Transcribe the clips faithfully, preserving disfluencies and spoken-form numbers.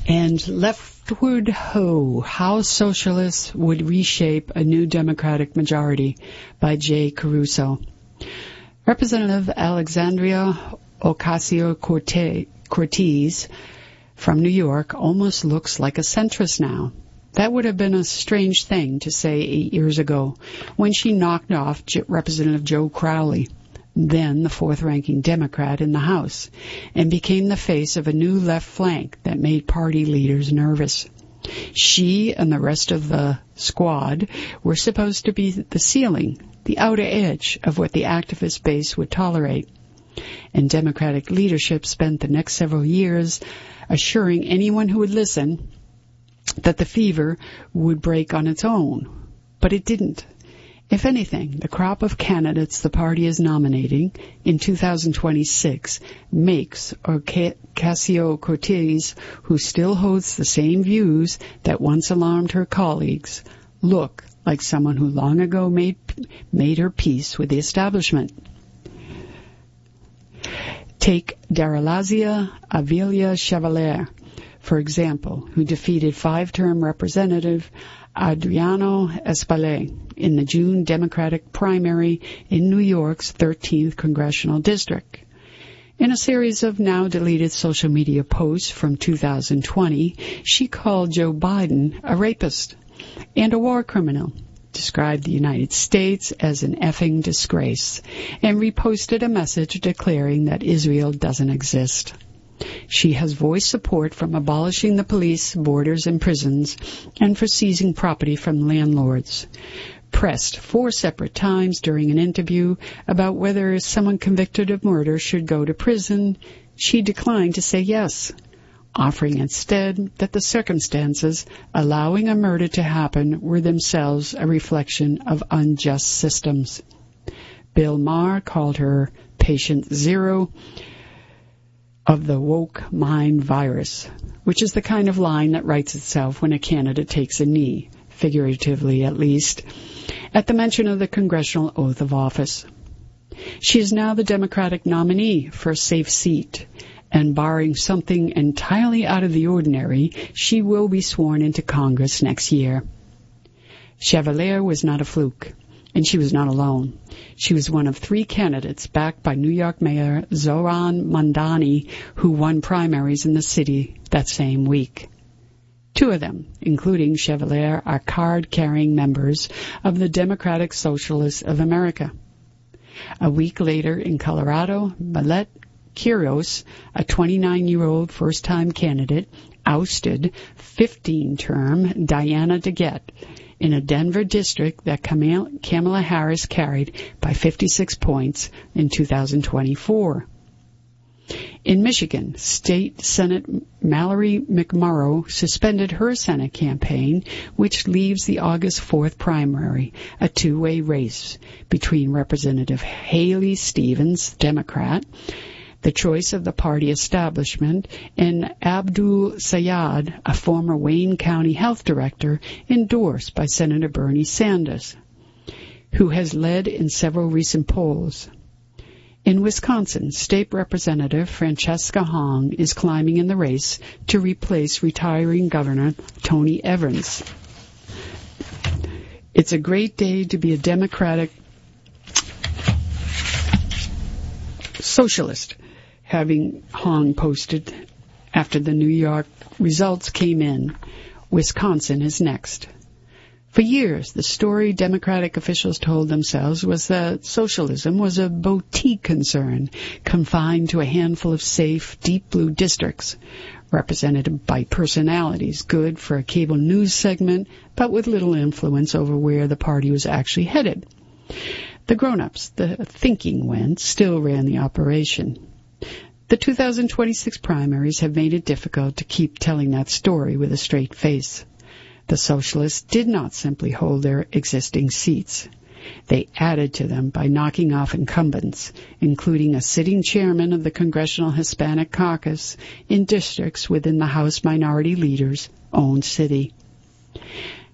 And Leftward Ho, How Socialists Would Reshape a New Democratic Majority by Jay Caruso. Representative Alexandria Ocasio-Cortez from New York almost looks like a centrist now. That would have been a strange thing to say eight years ago when she knocked off J- Representative Joe Crowley, then the fourth-ranking Democrat in the House, and became the face of a new left flank that made party leaders nervous. She and the rest of the squad were supposed to be the ceiling, the outer edge of what the activist base would tolerate. And Democratic leadership spent the next several years assuring anyone who would listen that the fever would break on its own. But it didn't. If anything, the crop of candidates the party is nominating in two thousand twenty-six makes Ocasio-Cortez, who still holds the same views that once alarmed her colleagues, look like someone who long ago made, made her peace with the establishment. Take Daralizia Avila Chevalier, for example, who defeated five-term Representative Adriano Espaillat in the June Democratic primary in New York's thirteenth Congressional District. In a series of now-deleted social media posts from two thousand twenty, she called Joe Biden a rapist and a war criminal, described the United States as an effing disgrace, and reposted a message declaring that Israel doesn't exist. She has voiced support from abolishing the police, borders, and prisons, and for seizing property from landlords. Pressed four separate times during an interview about whether someone convicted of murder should go to prison, she declined to say yes, offering instead that the circumstances allowing a murder to happen were themselves a reflection of unjust systems. Bill Maher called her patient zero of the woke mind virus, which is the kind of line that writes itself when a candidate takes a knee, figuratively at least, at the mention of the congressional oath of office. She is now the Democratic nominee for a safe seat, and barring something entirely out of the ordinary, she will be sworn into Congress next year. Chevalier was not a fluke, and she was not alone. She was one of three candidates backed by New York Mayor Zohran Mamdani, who won primaries in the city that same week. Two of them, including Chevalier, are card-carrying members of the Democratic Socialists of America. A week later in Colorado, Millet Quiros, a twenty-nine-year-old first-time candidate, ousted fifteen-term Diana DeGette in a Denver district that Kamala Harris carried by fifty-six points in two thousand twenty-four. In Michigan, State Senate Mallory McMorrow suspended her Senate campaign, which leaves the August fourth primary a two-way race between Representative Haley Stevens, Democrat, the choice of the party establishment, and Abdul Sayad, a former Wayne County health director endorsed by Senator Bernie Sanders, who has led in several recent polls. In Wisconsin, State Representative Francesca Hong is climbing in the race to replace retiring Governor Tony Evers. It's a great day to be a Democratic socialist, having Hong posted after the New York results came in. Wisconsin is next. For years, the story Democratic officials told themselves was that socialism was a boutique concern, confined to a handful of safe, deep blue districts, represented by personalities good for a cable news segment, but with little influence over where the party was actually headed. The grown-ups, the thinking went, still ran the operation. The two thousand twenty-six primaries have made it difficult to keep telling that story with a straight face. The socialists did not simply hold their existing seats. They added to them by knocking off incumbents, including a sitting chairman of the Congressional Hispanic Caucus in districts within the House Minority Leader's own city.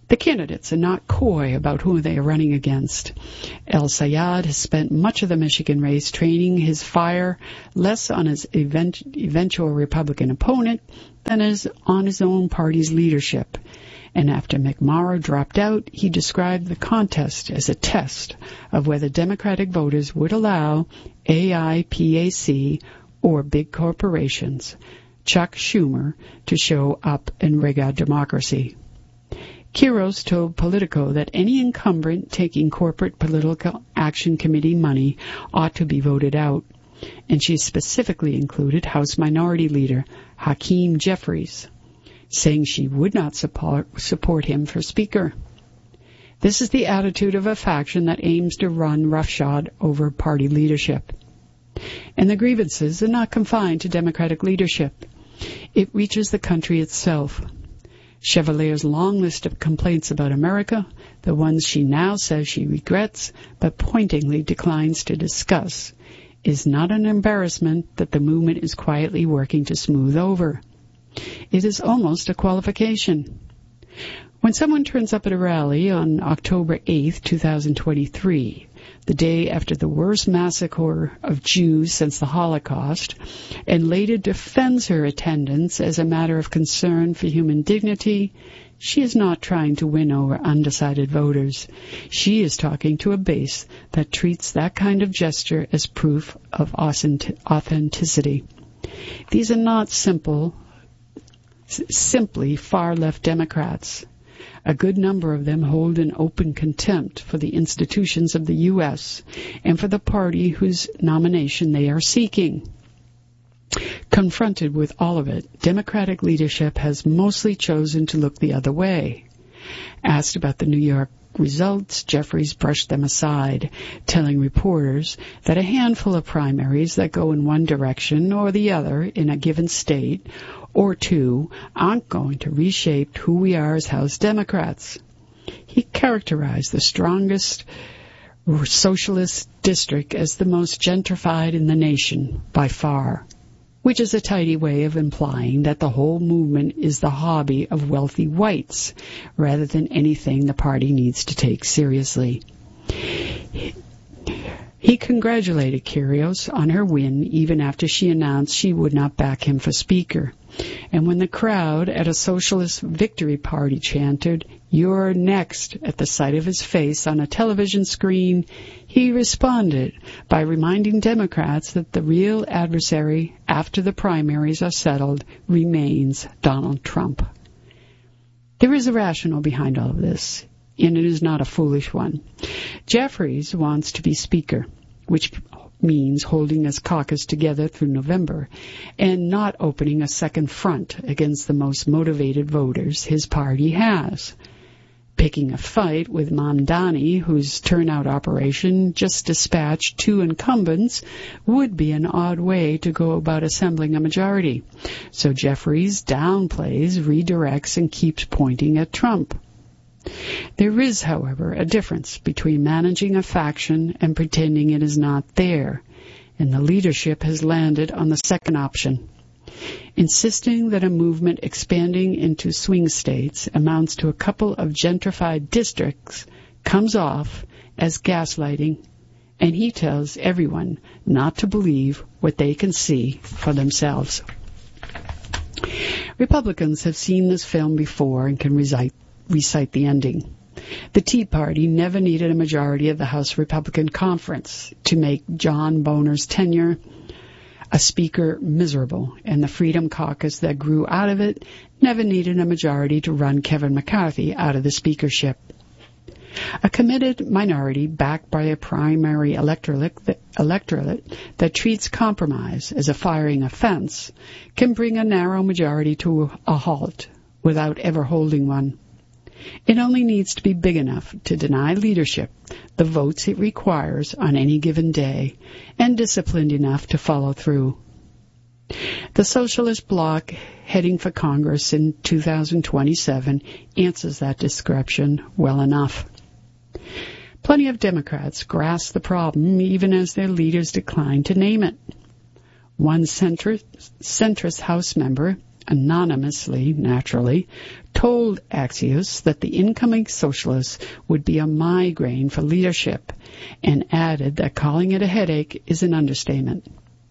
The candidates are not coy about who they are running against. El Sayed has spent much of the Michigan race training his fire less on his event, eventual Republican opponent than as on his own party's leadership. And after McMorrow dropped out, he described the contest as a test of whether Democratic voters would allow A I P A C or big corporations, Chuck Schumer, to show up and rig our democracy. Quiros told Politico that any incumbent taking corporate political action committee money ought to be voted out, and she specifically included House Minority Leader Hakeem Jeffries, saying she would not support, support him for Speaker. This is the attitude of a faction that aims to run roughshod over party leadership. And the grievances are not confined to Democratic leadership. It reaches the country itself. Chevalier's long list of complaints about America, the ones she now says she regrets but pointingly declines to discuss, is not an embarrassment that the movement is quietly working to smooth over. It is almost a qualification. When someone turns up at a rally on October eighth, twenty twenty-three, the day after the worst massacre of Jews since the Holocaust, and later defends her attendance as a matter of concern for human dignity, she is not trying to win over undecided voters. She is talking to a base that treats that kind of gesture as proof of authenticity. These are not simple, simply far-left Democrats. A good number of them hold an open contempt for the institutions of the U S and for the party whose nomination they are seeking. Confronted with all of it, Democratic leadership has mostly chosen to look the other way. Asked about the New York results, Jeffries brushed them aside, telling reporters that a handful of primaries that go in one direction or the other in a given state or two aren't going to reshape who we are as House Democrats. He characterized the strongest socialist district as the most gentrified in the nation by far, which is a tidy way of implying that the whole movement is the hobby of wealthy whites rather than anything the party needs to take seriously. He congratulated Quiros on her win even after she announced she would not back him for Speaker. And when the crowd at a socialist victory party chanted, "You're next," at the sight of his face on a television screen, he responded by reminding Democrats that the real adversary after the primaries are settled remains Donald Trump. There is a rationale behind all of this, and it is not a foolish one. Jeffries wants to be Speaker, which means holding his caucus together through November and not opening a second front against the most motivated voters his party has. Picking a fight with Mamdani, whose turnout operation just dispatched two incumbents, would be an odd way to go about assembling a majority. So Jeffries downplays, redirects, and keeps pointing at Trump. There is, however, a difference between managing a faction and pretending it is not there, and the leadership has landed on the second option. Insisting that a movement expanding into swing states amounts to a couple of gentrified districts comes off as gaslighting, and he tells everyone not to believe what they can see for themselves. Republicans have seen this film before and can recite recite the ending. The Tea Party never needed a majority of the House Republican Conference to make John Boehner's tenure a speaker miserable, and the Freedom Caucus that grew out of it never needed a majority to run Kevin McCarthy out of the speakership. A committed minority backed by a primary electorate that, electorate that treats compromise as a firing offense can bring a narrow majority to a halt without ever holding one. It only needs to be big enough to deny leadership the votes it requires on any given day, and disciplined enough to follow through. The Socialist Bloc heading for Congress in two thousand twenty-seven answers that description well enough. Plenty of Democrats grasp the problem even as their leaders decline to name it. One centrist, centrist House member, anonymously, naturally, told Axios that the incoming socialists would be a migraine for leadership, and added that calling it a headache is an understatement.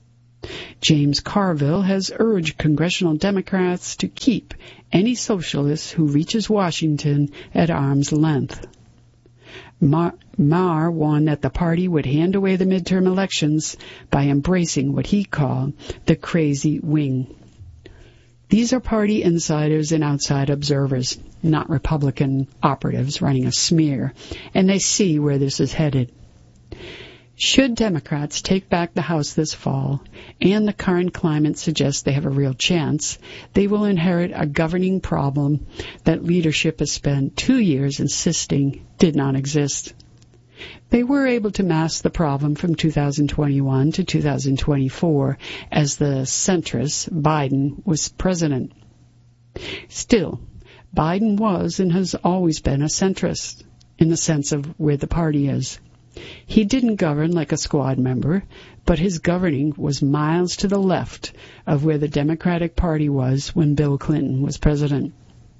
James Carville has urged congressional Democrats to keep any socialist who reaches Washington at arm's length. Mar, Mar warned that the party would hand away the midterm elections by embracing what he called the crazy wing. These are party insiders and outside observers, not Republican operatives running a smear, and they see where this is headed. Should Democrats take back the House this fall, and the current climate suggests they have a real chance, they will inherit a governing problem that leadership has spent two years insisting did not exist. They were able to mask the problem from two thousand twenty-one to two thousand twenty-four as the centrist Biden was president. Still, Biden was and has always been a centrist in the sense of where the party is. He didn't govern like a squad member, but his governing was miles to the left of where the Democratic Party was when Bill Clinton was president.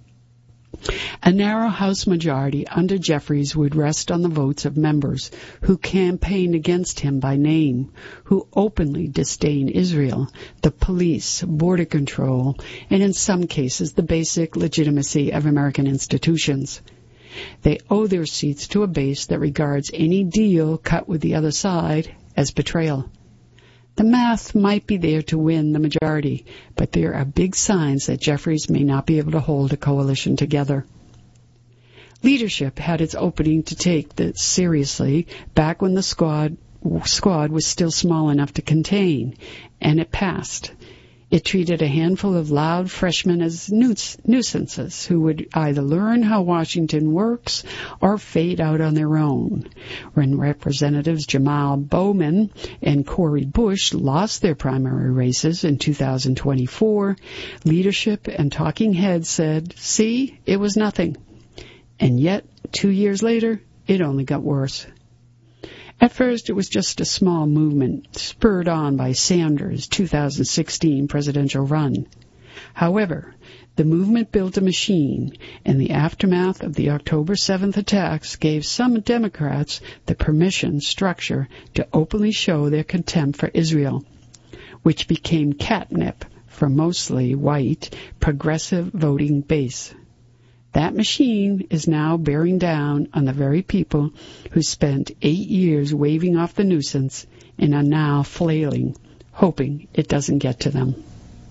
A narrow House majority under Jeffries would rest on the votes of members who campaigned against him by name, who openly disdain Israel, the police, border control, and in some cases the basic legitimacy of American institutions. They owe their seats to a base that regards any deal cut with the other side as betrayal. The math might be there to win the majority, but there are big signs that Jeffries may not be able to hold a coalition together. Leadership had its opening to take this seriously back when the squad, squad was still small enough to contain, and it passed. It treated a handful of loud freshmen as nuisances who would either learn how Washington works or fade out on their own. When Representatives Jamal Bowman and Cori Bush lost their primary races in two thousand twenty-four, leadership and talking heads said, "See, it was nothing." And yet, two years later, it only got worse. At first, it was just a small movement, spurred on by Sanders' two thousand sixteen presidential run. However, the movement built a machine, and the aftermath of the October seventh attacks gave some Democrats the permission structure to openly show their contempt for Israel, which became catnip for mostly white, progressive voting base. That machine is now bearing down on the very people who spent eight years waving off the nuisance and are now flailing, hoping it doesn't get to them.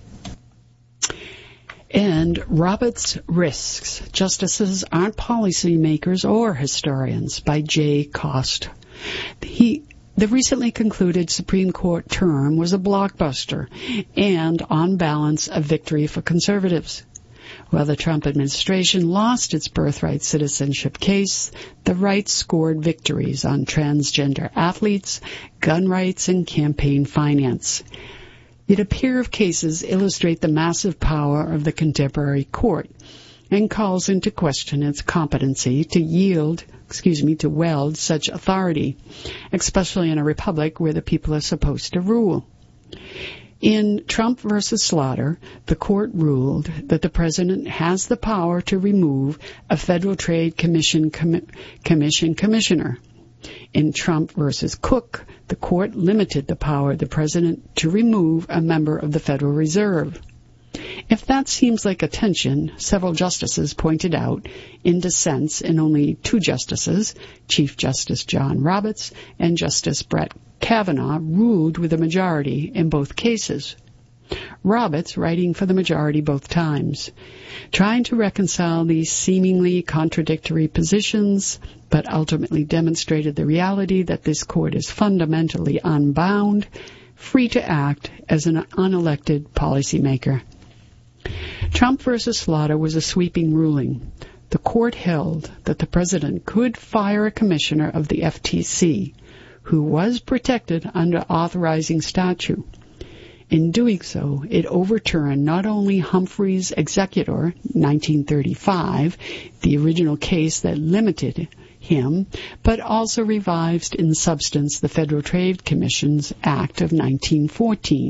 And Roberts Risks, Justices Aren't Policymakers or Historians, by Jay Cost. He The recently concluded Supreme Court term was a blockbuster and, on balance, a victory for conservatives. While the Trump administration lost its birthright citizenship case, the right scored victories on transgender athletes, gun rights, and campaign finance. Yet a pair of cases illustrate the massive power of the contemporary court and calls into question its competency to yield, excuse me, to wield such authority, especially in a republic where the people are supposed to rule. In Trump versus Slaughter, the court ruled that the president has the power to remove a Federal Trade Commission com- commission commissioner. In Trump versus Cook, the court limited the power of the president to remove a member of the Federal Reserve. If that seems like a tension, several justices pointed out in dissents, and only two justices, Chief Justice John Roberts and Justice Brett Kavanaugh, ruled with a majority in both cases. Roberts writing for the majority both times, trying to reconcile these seemingly contradictory positions, but ultimately demonstrated the reality that this court is fundamentally unbound, free to act as an unelected policymaker. Trump versus Slaughter was a sweeping ruling. The court held that the president could fire a commissioner of the F T C, who was protected under authorizing statute. In doing so, it overturned not only Humphrey's Executor, nineteen thirty-five, the original case that limited him, but also revised in substance the Federal Trade Commissions Act of nineteen fourteen.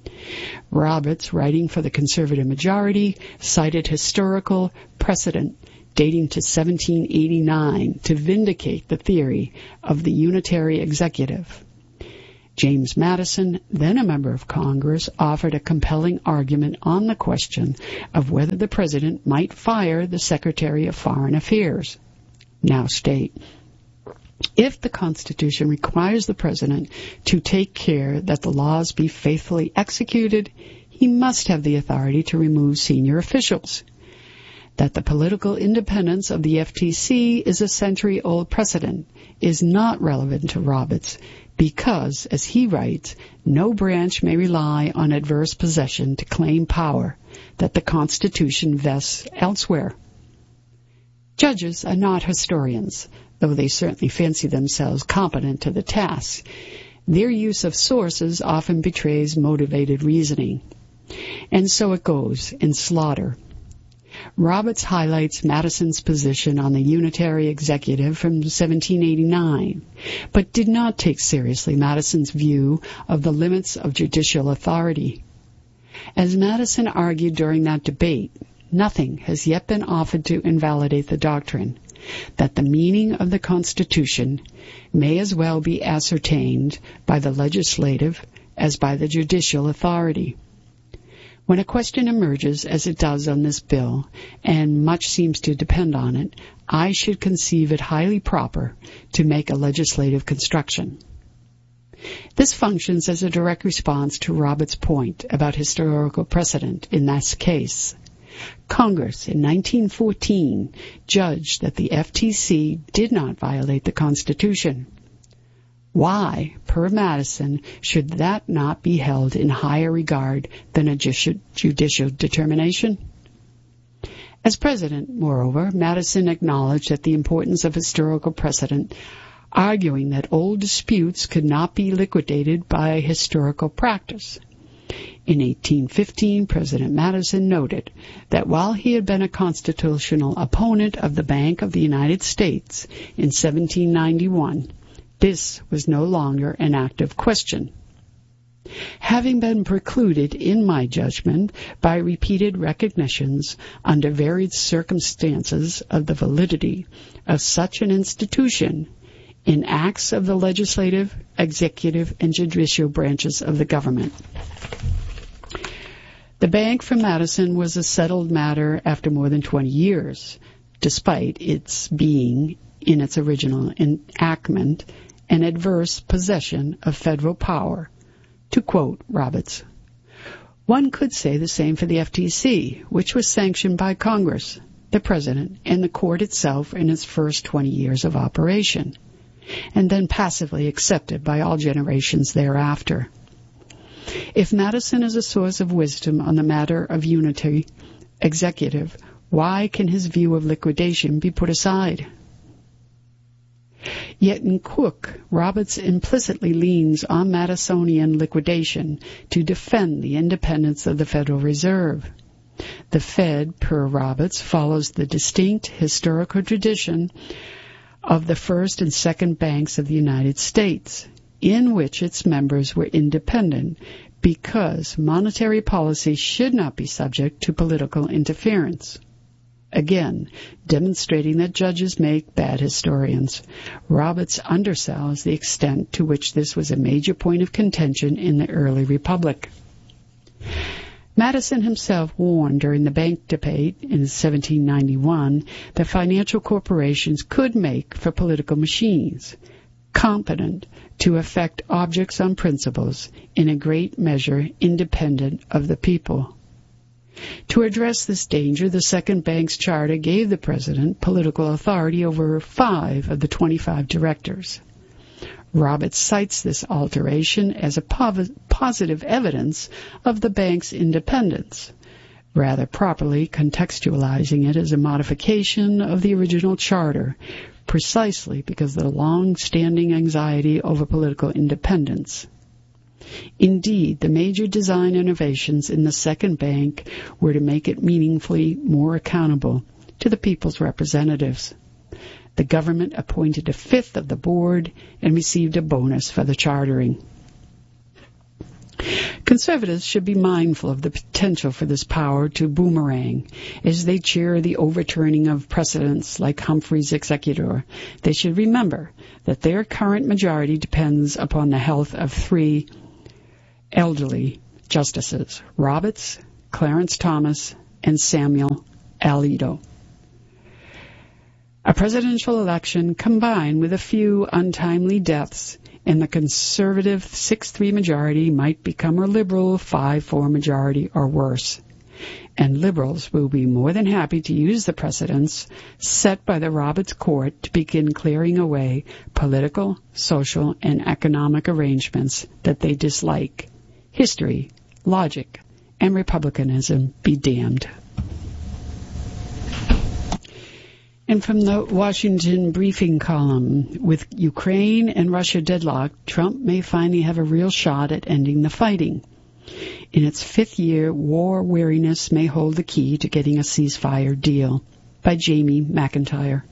Roberts, writing for the conservative majority, cited historical precedent dating to seventeen eighty-nine to vindicate the theory of the unitary executive. James Madison, then a member of Congress, offered a compelling argument on the question of whether the president might fire the Secretary of Foreign Affairs. Now state, if the Constitution requires the president to take care that the laws be faithfully executed, he must have the authority to remove senior officials. That the political independence of the F T C is a century-old precedent is not relevant to Roberts because, as he writes, no branch may rely on adverse possession to claim power that the Constitution vests elsewhere. Judges are not historians, though they certainly fancy themselves competent to the task. Their use of sources often betrays motivated reasoning. And so it goes in Slaughter. Roberts highlights Madison's position on the unitary executive from seventeen eighty-nine, but did not take seriously Madison's view of the limits of judicial authority. As Madison argued during that debate, nothing has yet been offered to invalidate the doctrine that the meaning of the Constitution may as well be ascertained by the legislative as by the judicial authority. When a question emerges, as it does on this bill, and much seems to depend on it, I should conceive it highly proper to make a legislative construction. This functions as a direct response to Roberts' point about historical precedent in this case. Congress in nineteen fourteen judged that the F T C did not violate the Constitution. Why, per Madison, should that not be held in higher regard than a judicial determination? As president, moreover, Madison acknowledged that the importance of historical precedent, arguing that old disputes could not be liquidated by historical practice. In eighteen fifteen, President Madison noted that while he had been a constitutional opponent of the Bank of the United States in seventeen ninety-one, this was no longer an active question. Having been precluded, in my judgment, by repeated recognitions under varied circumstances of the validity of such an institution in acts of the legislative, executive, and judicial branches of the government. The bank for Madison was a settled matter after more than twenty years, despite its being, in its original enactment, an adverse possession of federal power. To quote Roberts, one could say the same for the F T C, which was sanctioned by Congress, the President, and the court itself in its first twenty years of operation, and then passively accepted by all generations thereafter. If Madison is a source of wisdom on the matter of unity executive, why can his view of liquidation be put aside? Yet in Cook, Roberts implicitly leans on Madisonian liquidation to defend the independence of the Federal Reserve. The Fed, per Roberts, follows the distinct historical tradition of the first and second banks of the United States, in which its members were independent because monetary policy should not be subject to political interference. Again, demonstrating that judges make bad historians, Roberts undersells the extent to which this was a major point of contention in the early republic. Madison himself warned during the bank debate in seventeen ninety-one that financial corporations could make for political machines, competent to affect objects on principles, in a great measure independent of the people. To address this danger, the Second Bank's charter gave the president political authority over five of the twenty-five directors. Roberts cites this alteration as a pov- positive evidence of the bank's independence, rather properly contextualizing it as a modification of the original charter, precisely because of the long-standing anxiety over political independence. Indeed, the major design innovations in the Second Bank were to make it meaningfully more accountable to the people's representatives. The government appointed a fifth of the board and received a bonus for the chartering. Conservatives should be mindful of the potential for this power to boomerang. As they cheer the overturning of precedents like Humphrey's executor, they should remember that their current majority depends upon the health of three elderly justices, Roberts, Clarence Thomas, and Samuel Alito. A presidential election combined with a few untimely deaths and the conservative six three majority might become a liberal five four majority or worse. And liberals will be more than happy to use the precedents set by the Roberts Court to begin clearing away political, social, and economic arrangements that they dislike. History, logic, and republicanism be damned. And from the Washington briefing column, with Ukraine and Russia deadlocked, Trump may finally have a real shot at ending the fighting. In its fifth year, war weariness may hold the key to getting a ceasefire deal. By Jamie McIntyre.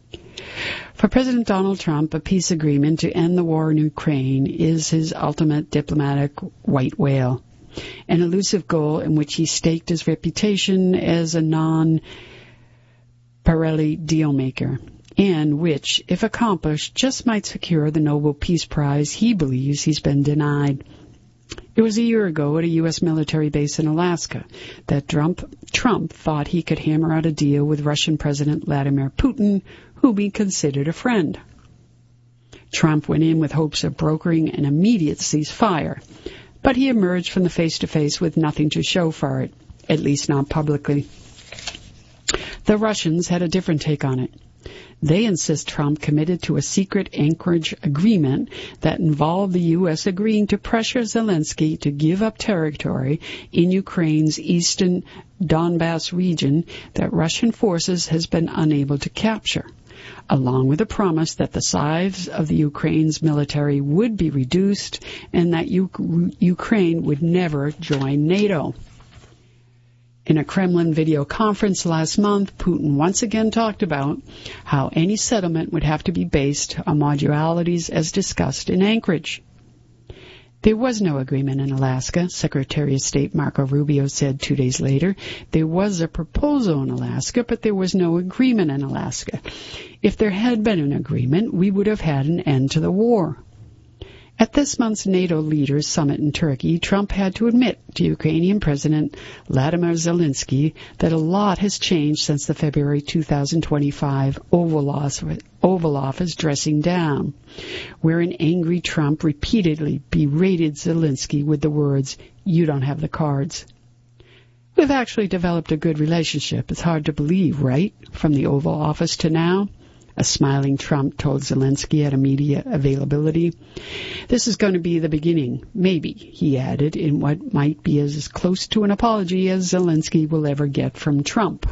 For President Donald Trump, a peace agreement to end the war in Ukraine is his ultimate diplomatic white whale, an elusive goal in which he staked his reputation as a non- Pirelli dealmaker, and which, if accomplished, just might secure the Nobel Peace Prize he believes he's been denied. It was a year ago at a U S military base in Alaska that Trump, Trump thought he could hammer out a deal with Russian President Vladimir Putin, whom he considered a friend. Trump went in with hopes of brokering an immediate ceasefire, but he emerged from the face-to-face with nothing to show for it, at least not publicly. The Russians had a different take on it. They insist Trump committed to a secret Anchorage agreement that involved the U S agreeing to pressure Zelensky to give up territory in Ukraine's eastern Donbass region that Russian forces has been unable to capture, along with a promise that the size of the Ukraine's military would be reduced and that U- Ukraine would never join NATO. In a Kremlin video conference last month, Putin once again talked about how any settlement would have to be based on modularities as discussed in Anchorage. There was no agreement in Alaska, Secretary of State Marco Rubio said two days later. There was a proposal in Alaska, but there was no agreement in Alaska. If there had been an agreement, we would have had an end to the war. At this month's NATO leaders summit in Turkey, Trump had to admit to Ukrainian President Vladimir Zelensky that a lot has changed since the February two thousand twenty-five Oval Office dressing down, where an angry Trump repeatedly berated Zelensky with the words, "You don't have the cards." We've actually developed a good relationship. It's hard to believe, right? From the Oval Office to now. A smiling Trump told Zelensky at a media availability. This is going to be the beginning, maybe, he added, in what might be as close to an apology as Zelensky will ever get from Trump.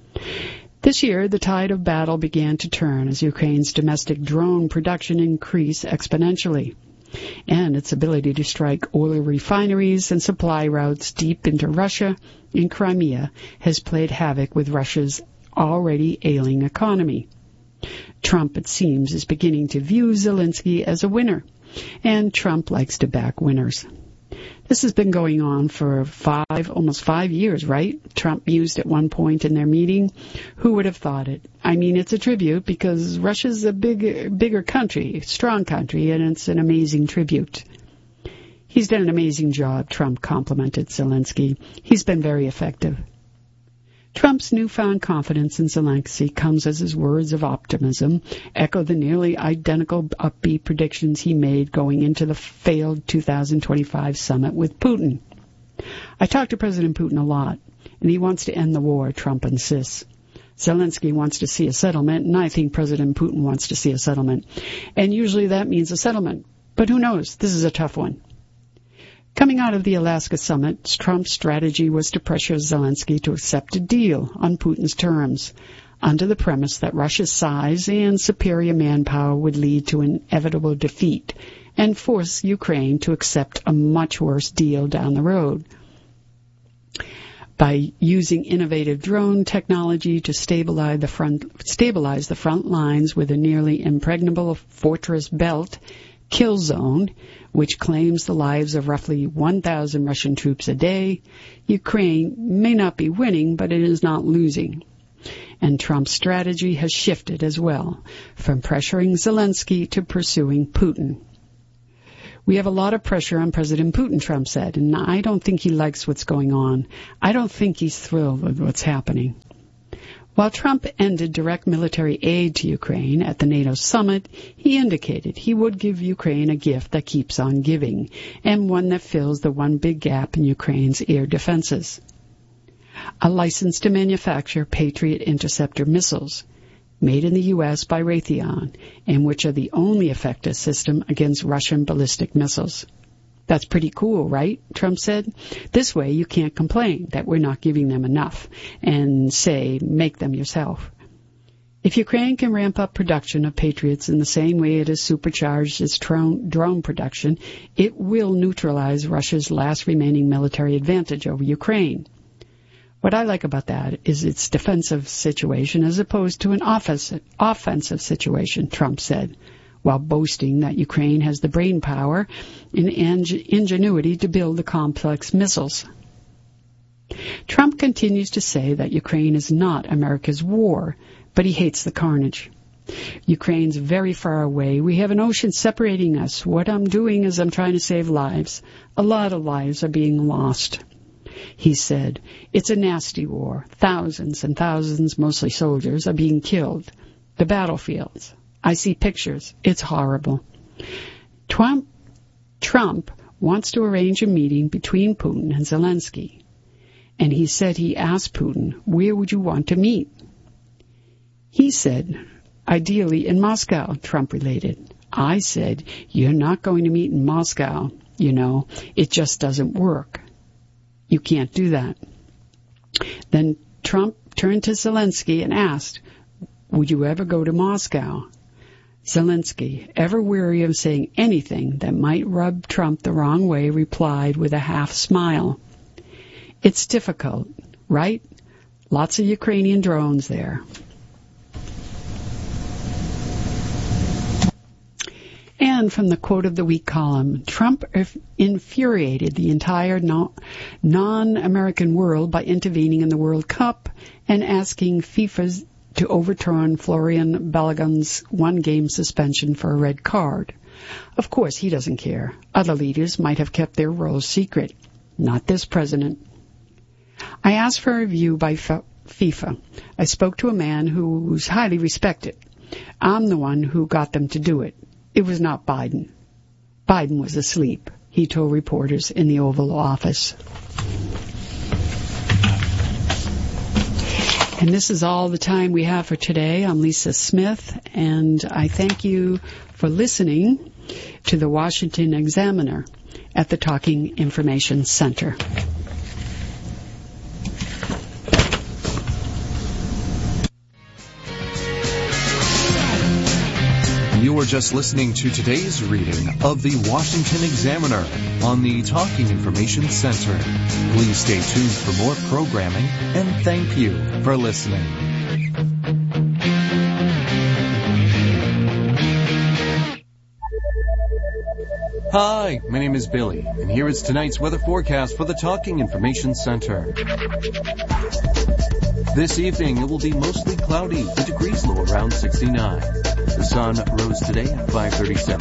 This year, the tide of battle began to turn as Ukraine's domestic drone production increased exponentially, and its ability to strike oil refineries and supply routes deep into Russia and Crimea has played havoc with Russia's already ailing economy. Trump, it seems, is beginning to view Zelensky as a winner, and Trump likes to back winners. This has been going on for five, almost five years, right? Trump mused at one point in their meeting. Who would have thought it? I mean, it's a tribute because Russia's a big, bigger country, strong country, and it's an amazing tribute. He's done an amazing job, Trump complimented Zelensky. He's been very effective. Trump's newfound confidence in Zelensky comes as his words of optimism echo the nearly identical upbeat predictions he made going into the failed two thousand twenty-five summit with Putin. I talked to President Putin a lot, and he wants to end the war, Trump insists. Zelensky wants to see a settlement, and I think President Putin wants to see a settlement. And usually that means a settlement. But who knows? This is a tough one. Coming out of the Alaska summit, Trump's strategy was to pressure Zelensky to accept a deal on Putin's terms, under the premise that Russia's size and superior manpower would lead to inevitable defeat and force Ukraine to accept a much worse deal down the road. By using innovative drone technology to stabilize the front, stabilize the front lines with a nearly impregnable fortress belt, kill zone, which claims the lives of roughly one thousand Russian troops a day, Ukraine may not be winning, but it is not losing. And Trump's strategy has shifted as well, from pressuring Zelensky to pursuing Putin. We have a lot of pressure on President Putin, Trump said, and I don't think he likes what's going on. I don't think he's thrilled with what's happening. While Trump ended direct military aid to Ukraine at the NATO summit, he indicated he would give Ukraine a gift that keeps on giving, and one that fills the one big gap in Ukraine's air defenses. A license to manufacture Patriot interceptor missiles, made in the U S by Raytheon, and which are the only effective system against Russian ballistic missiles. That's pretty cool, right? Trump said. This way you can't complain that we're not giving them enough and say, make them yourself. If Ukraine can ramp up production of Patriots in the same way it has supercharged its drone production, it will neutralize Russia's last remaining military advantage over Ukraine. What I like about that is its defensive situation as opposed to an offensive situation, Trump said, while boasting that Ukraine has the brain power and ingenuity to build the complex missiles. Trump continues to say that Ukraine is not America's war, but he hates the carnage. Ukraine's very far away. We have an ocean separating us. What I'm doing is I'm trying to save lives. A lot of lives are being lost. He said, it's a nasty war. Thousands and thousands, mostly soldiers, are being killed. The battlefields. I see pictures. It's horrible. Trump, Trump wants to arrange a meeting between Putin and Zelensky. And he said he asked Putin, where would you want to meet? He said, ideally in Moscow, Trump related. I said, you're not going to meet in Moscow. You know, it just doesn't work. You can't do that. Then Trump turned to Zelensky and asked, would you ever go to Moscow? Zelensky, ever weary of saying anything that might rub Trump the wrong way, replied with a half smile. It's difficult, right? Lots of Ukrainian drones there. And from the Quote of the Week column, Trump infuriated the entire non-American world by intervening in the World Cup and asking FIFA to overturn Florian Balogun's one-game suspension for a red card. Of course, he doesn't care. Other leaders might have kept their roles secret. Not this president. I asked for a review by FIFA. I spoke to a man who's highly respected. I'm the one who got them to do it. It was not Biden. Biden was asleep, he told reporters in the Oval Office. And this is all the time we have for today. I'm Lisa Smith, and I thank you for listening to the Washington Examiner at the Talking Information Center. You were just listening to today's reading of the Washington Examiner on the Talking Information Center. Please stay tuned for more programming, and thank you for listening. Hi, my name is Billy, and here is tonight's weather forecast for the Talking Information Center. This evening, it will be mostly cloudy, with degrees low around sixty-nine. The sun rose today at five thirty-seven.